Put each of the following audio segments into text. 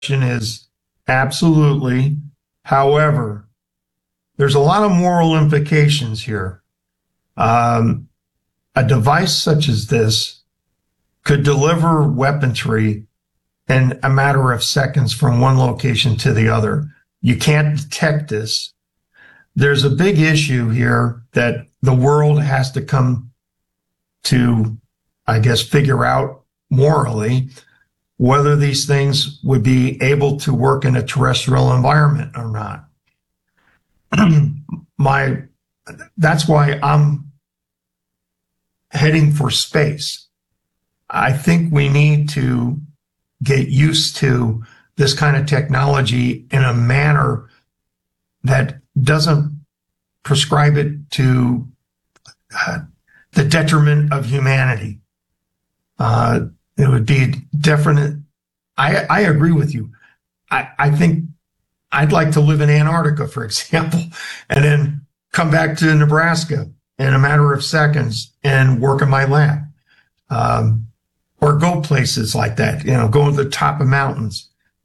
is absolutely. However, there's a lot of moral implications here. A device such as this could deliver weaponry in a matter of seconds from one location to the other. You can't detect this. There's a big issue here that the world has to come to, I guess, figure out morally whether these things would be able to work in a terrestrial environment or not. That's why I'm heading for space. I think we need to get used to this kind of technology in a manner that doesn't prescribe it to the detriment of humanity. It would be definite. I agree with you. I think I'd like to live in Antarctica, for example, and then come back to Nebraska in a matter of seconds and work in my lab. Or go places like that, go to the top of mountains.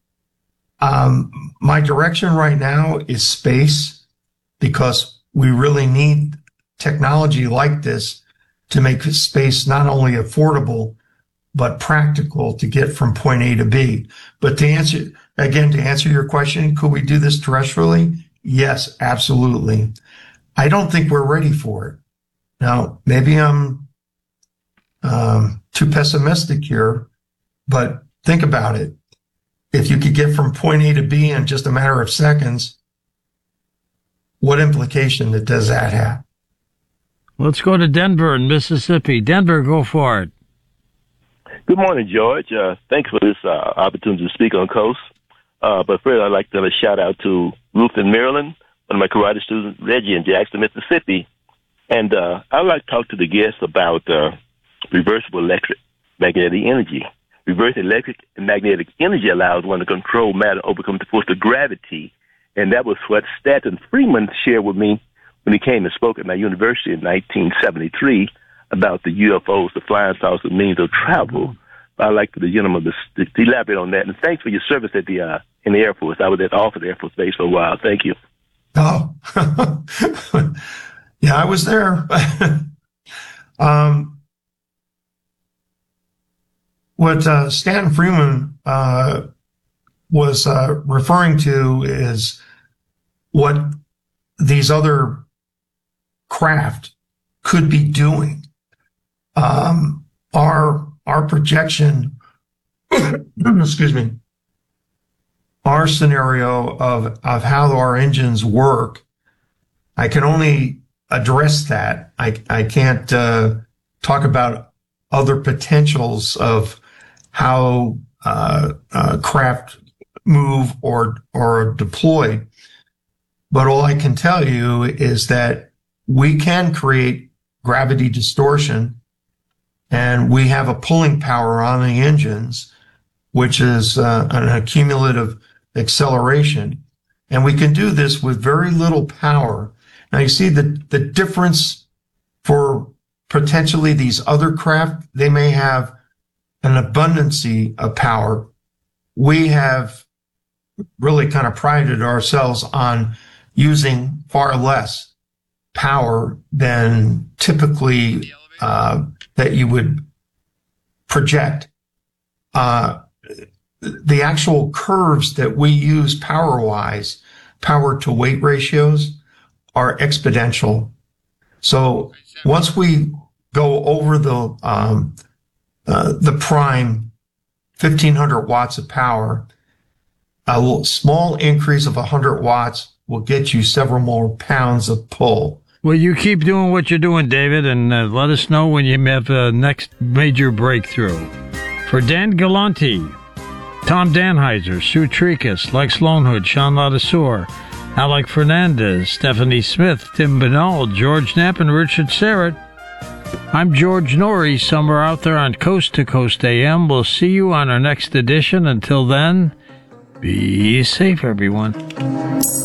My direction right now is space, because we really need technology like this to make space not only affordable, but practical to get from point A to B. But to answer your question, could we do this terrestrially? Yes, absolutely. I don't think we're ready for it. Now, maybe I'm too pessimistic here, but think about it. If you could get from point A to B in just a matter of seconds, what implication does that have? Let's go to Denver in Mississippi. Denver, go for it. Good morning, George. Thanks for this opportunity to speak on Coast. But first, I'd like to have a shout out to Ruth in Maryland, one of my karate students, Reggie in Jackson, Mississippi. And I'd like to talk to the guests about reversible electric magnetic energy. Reverse electric and magnetic energy allows one to control matter, overcome the force of gravity. And that was what Stanton Friedman shared with me when he came and spoke at my university in 1973 about the UFOs, the flying saucer means of travel. I'd like the gentleman to elaborate on that. And thanks for your service at in the Air Force. I was at Alford Air Force Base for a while. Thank you. Oh, yeah, I was there. What Stanton Friedman was referring to is what these other craft could be doing. Our projection, excuse me, our scenario of how our engines work, I can only address that. I can't talk about other potentials of how craft move or deploy. But all I can tell you is that we can create gravity distortion, and we have a pulling power on the engines, which is an accumulative acceleration. And we can do this with very little power. Now, you see the difference for potentially these other craft. They may have an abundance of power. We have really kind of prided ourselves on using far less power than typically that you would project. The actual curves that we use power-wise, power to weight ratios, are exponential. So once we go over the prime 1,500 watts of power, a small increase of 100 watts will get you several more pounds of pull. Well, you keep doing what you're doing, David, and let us know when you have the next major breakthrough. For Dan Galante, Tom Danheiser, Sue Tricas, Lex Lonehood, Sean Ladesseur, Alec Fernandez, Stephanie Smith, Tim Binnall, George Knapp, and Richard Serrett, I'm George Norrie, somewhere out there on Coast to Coast AM. We'll see you on our next edition. Until then, be safe, everyone.